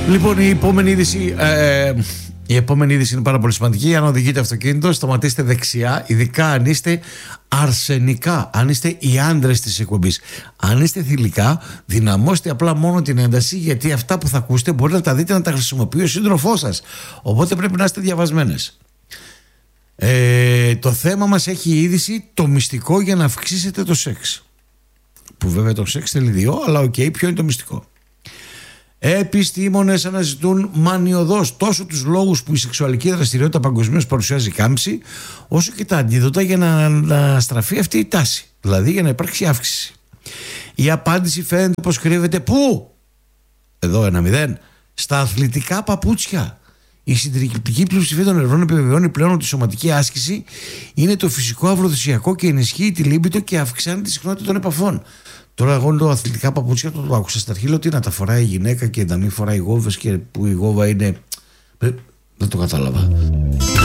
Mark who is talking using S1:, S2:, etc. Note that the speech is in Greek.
S1: Λοιπόν, η επόμενη είδηση είναι πάρα πολύ σημαντική. Αν οδηγείτε αυτοκίνητο, σταματήστε δεξιά, ειδικά αν είστε αρσενικά, αν είστε οι άντρες της εκπομπής. Αν είστε θηλυκά, δυναμώστε απλά μόνο την ένταση, γιατί αυτά που θα ακούσετε μπορείτε να τα δείτε να τα χρησιμοποιεί ο σύντροφός σας. Οπότε πρέπει να είστε διαβασμένες. Το θέμα μας έχει η είδηση το μυστικό για να αυξήσετε το σεξ. Που βέβαια το σεξ θέλει δύο, αλλά ποιο είναι το μυστικό? Επιστήμονες αναζητούν μανιωδώς τόσο τους λόγους που η σεξουαλική δραστηριότητα παγκοσμίως παρουσιάζει κάμψη, όσο και τα αντίδοτα για να στραφεί αυτή η τάση, δηλαδή για να υπάρξει αύξηση. Η απάντηση φαίνεται πως κρύβεται πού? Εδώ 1-0. Στα αθλητικά παπούτσια. Η συντριπτική πλειοψηφία των ερευνών επιβεβαιώνει πλέον ότι η σωματική άσκηση είναι το φυσικό αφροδισιακό και ενισχύει τη λίμπητο και αυξάνει τη συχνότητα των επαφών. Τώρα εγώ το αθλητικά παπούτσια το άκουσα στα αρχή, λέω τι να τα φοράει η γυναίκα και να μην φοράει γόβες, και που η γόβα είναι... Δεν το κατάλαβα.